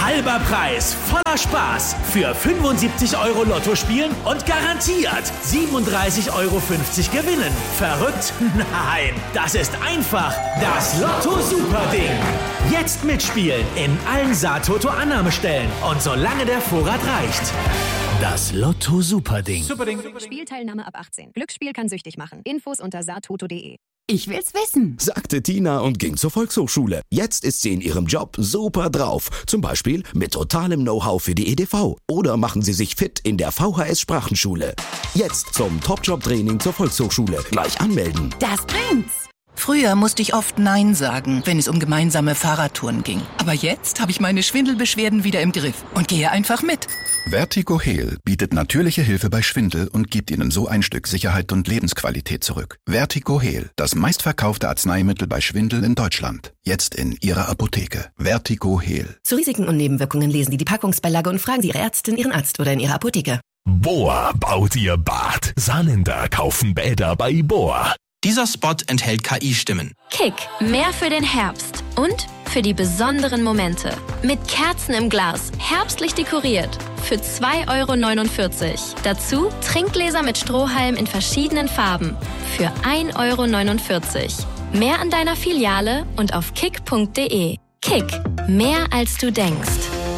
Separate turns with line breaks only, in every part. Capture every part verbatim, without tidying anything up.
Halber Preis, voller Spaß. Für fünfundsiebzig Euro Lotto spielen und garantiert siebenunddreißig Euro fünfzig gewinnen. Verrückt? Nein, das ist einfach das Lotto-Super-Ding. Jetzt mitspielen in allen Sa-Toto-Annahmestellen und solange der Vorrat reicht. Das Lotto-Super-Ding.
Superding. Spielteilnahme ab achtzehn. Glücksspiel kann süchtig machen. Infos unter satoto punkt de.
Ich will's wissen,
sagte Tina und ging zur Volkshochschule. Jetzt ist sie in ihrem Job super drauf. Zum Beispiel mit totalem Know-how für die E D V. Oder machen Sie sich fit in der V H S-Sprachenschule. Jetzt zum Top-Job-Training zur Volkshochschule. Gleich anmelden.
das bringt's.
Früher musste ich oft Nein sagen, wenn es um gemeinsame Fahrradtouren ging. Aber jetzt habe ich meine Schwindelbeschwerden wieder im Griff und gehe einfach mit.
Vertigo Heal bietet natürliche Hilfe bei Schwindel und gibt Ihnen so ein Stück Sicherheit und Lebensqualität zurück. Vertigo Heal, das meistverkaufte Arzneimittel bei Schwindel in Deutschland. Jetzt in Ihrer Apotheke. Vertigo Heal.
Zu Risiken und Nebenwirkungen lesen Sie die Packungsbeilage und fragen Sie Ihre Ärztin, Ihren Arzt oder in Ihrer Apotheke.
Boa baut ihr Bad. Saarländer kaufen Bäder bei Boa.
Dieser Spot enthält K I-Stimmen.
Kick, mehr für den Herbst und für die besonderen Momente. Mit Kerzen im Glas, herbstlich dekoriert. Für zwei Euro neunundvierzig. Dazu Trinkgläser mit Strohhalm in verschiedenen Farben. Für ein Euro neunundvierzig. Mehr an deiner Filiale und auf kick punkt de. Kick, mehr als du denkst.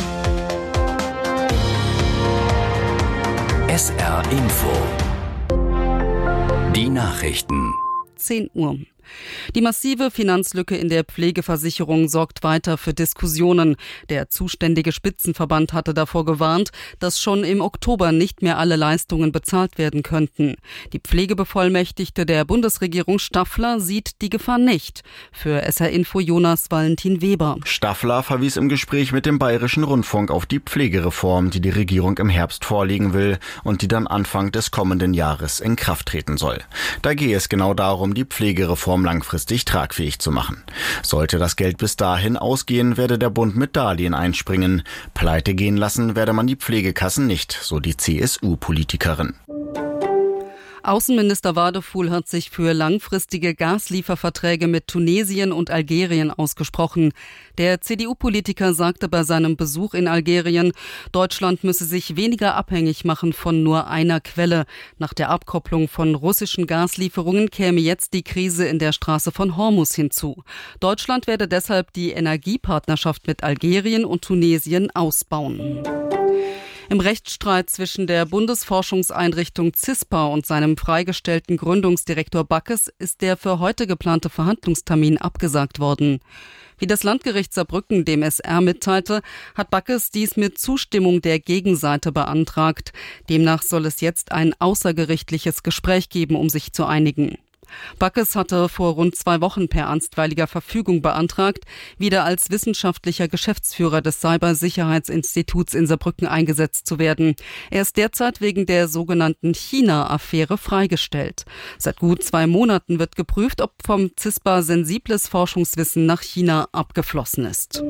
S R Info. Die Nachrichten.
zehn Uhr. Die massive Finanzlücke in der Pflegeversicherung sorgt weiter für Diskussionen. Der zuständige Spitzenverband hatte davor gewarnt, dass schon im Oktober nicht mehr alle Leistungen bezahlt werden könnten. Die Pflegebevollmächtigte der Bundesregierung Staffler sieht die Gefahr nicht. Für S R Info Jonas Valentin Weber.
Staffler verwies im Gespräch mit dem Bayerischen Rundfunk auf die Pflegereform, die die Regierung im Herbst vorlegen will und die dann Anfang des kommenden Jahres in Kraft treten soll. Da gehe es genau darum, die Pflegereform langfristig tragfähig zu machen. Sollte das Geld bis dahin ausgehen, werde der Bund mit Darlehen einspringen. Pleite gehen lassen werde man die Pflegekassen nicht, so die C S U-Politikerin.
Außenminister Wadefuhl hat sich für langfristige Gaslieferverträge mit Tunesien und Algerien ausgesprochen. Der C D U-Politiker sagte bei seinem Besuch in Algerien, Deutschland müsse sich weniger abhängig machen von nur einer Quelle. Nach der Abkopplung von russischen Gaslieferungen käme jetzt die Krise in der Straße von Hormuz hinzu. Deutschland werde deshalb die Energiepartnerschaft mit Algerien und Tunesien ausbauen. Im Rechtsstreit zwischen der Bundesforschungseinrichtung CISPA und seinem freigestellten Gründungsdirektor Backes ist der für heute geplante Verhandlungstermin abgesagt worden. Wie das Landgericht Saarbrücken dem S R mitteilte, hat Backes dies mit Zustimmung der Gegenseite beantragt. Demnach soll es jetzt ein außergerichtliches Gespräch geben, um sich zu einigen. Backes hatte vor rund zwei Wochen per einstweiliger Verfügung beantragt, wieder als wissenschaftlicher Geschäftsführer des Cybersicherheitsinstituts in Saarbrücken eingesetzt zu werden. Er ist derzeit wegen der sogenannten China-Affäre freigestellt. Seit gut zwei Monaten wird geprüft, ob vom CISPA sensibles Forschungswissen nach China abgeflossen ist.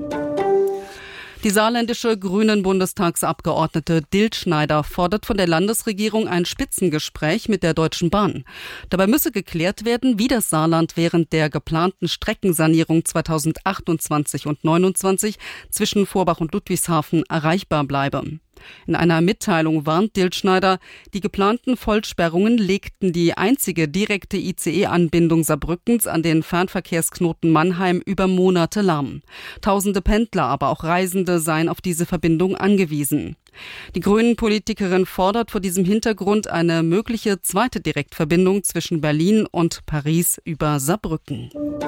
Die saarländische Grünen-Bundestagsabgeordnete Diltschneider fordert von der Landesregierung ein Spitzengespräch mit der Deutschen Bahn. Dabei müsse geklärt werden, wie das Saarland während der geplanten Streckensanierung zweitausendachtundzwanzig und neunundzwanzig zwischen Vorbach und Ludwigshafen erreichbar bleibe. In einer Mitteilung warnt Diltschneider, die geplanten Vollsperrungen legten die einzige direkte I C E-Anbindung Saarbrückens an den Fernverkehrsknoten Mannheim über Monate lahm. Tausende Pendler, aber auch Reisende seien auf diese Verbindung angewiesen. Die Grünen-Politikerin fordert vor diesem Hintergrund eine mögliche zweite Direktverbindung zwischen Berlin und Paris über Saarbrücken.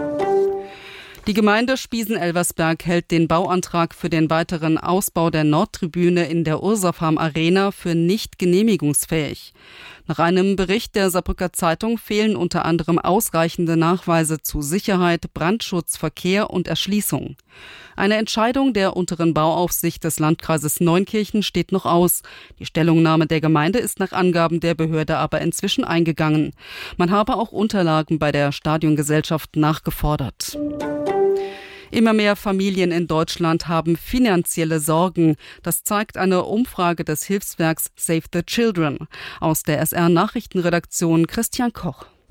Die Gemeinde Spiesen-Elversberg hält den Bauantrag für den weiteren Ausbau der Nordtribüne in der Ursafarm Arena für nicht genehmigungsfähig. Nach einem Bericht der Saarbrücker Zeitung fehlen unter anderem ausreichende Nachweise zu Sicherheit, Brandschutz, Verkehr und Erschließung. Eine Entscheidung der unteren Bauaufsicht des Landkreises Neunkirchen steht noch aus. Die Stellungnahme der Gemeinde ist nach Angaben der Behörde aber inzwischen eingegangen. Man habe auch Unterlagen bei der Stadiongesellschaft nachgefordert. Immer mehr Familien in Deutschland haben finanzielle Sorgen. Das zeigt eine Umfrage des Hilfswerks Save the Children. Aus der S R-Nachrichtenredaktion Christian Koch.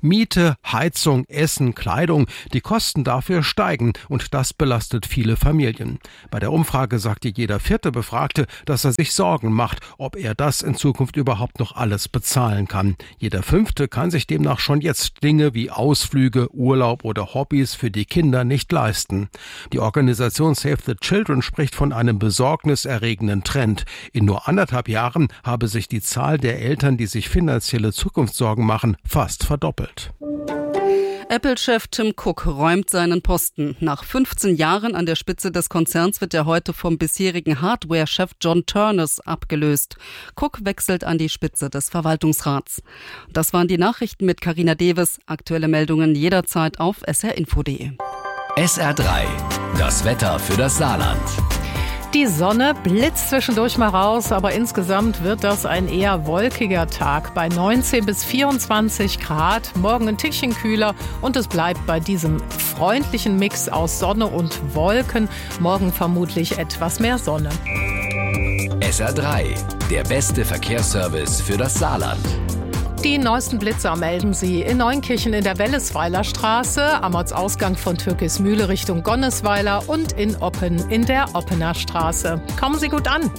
Miete, Heizung, Essen, Kleidung, die Kosten dafür steigen und das belastet viele Familien. Bei der Umfrage sagte jeder vierte Befragte, dass er sich Sorgen macht, ob er das in Zukunft überhaupt noch alles bezahlen kann. Jeder fünfte kann sich demnach schon jetzt Dinge wie Ausflüge, Urlaub oder Hobbys für die Kinder nicht leisten. Die Organisation Save the Children spricht von einem besorgniserregenden Trend. In nur anderthalb Jahren habe sich die Zahl der Eltern, die sich finanzielle Zukunftssorgen machen, fast verdoppelt.
Apple-Chef Tim Cook räumt seinen Posten. Nach fünfzehn Jahren an der Spitze des Konzerns wird er heute vom bisherigen Hardware-Chef John Ternus abgelöst. Cook wechselt an die Spitze des Verwaltungsrats. Das waren die Nachrichten mit Carina Deves. Aktuelle Meldungen jederzeit auf s r info punkt d e.
S R drei. Das Wetter für das Saarland.
Die Sonne blitzt zwischendurch mal raus, aber insgesamt wird das ein eher wolkiger Tag bei neunzehn bis vierundzwanzig Grad. Morgen ein Tickchen kühler und es bleibt bei diesem freundlichen Mix aus Sonne und Wolken. Morgen vermutlich etwas mehr Sonne.
S R drei, der beste Verkehrsservice für das Saarland.
Die neuesten Blitzer melden Sie in Neunkirchen in der Wellesweiler Straße, am Ortsausgang von Türkismühle Richtung Gonnesweiler und in Oppen in der Oppener Straße. Kommen Sie gut an.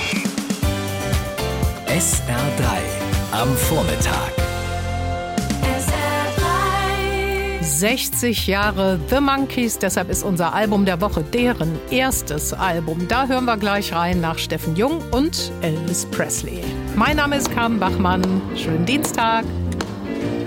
S R drei am Vormittag.
S R drei. sechzig Jahre The Monkees, deshalb ist unser Album der Woche deren erstes Album. Da hören wir gleich rein nach Steffen Jung und Elvis Presley. Mein Name ist Carmen Bachmann. Schönen Dienstag.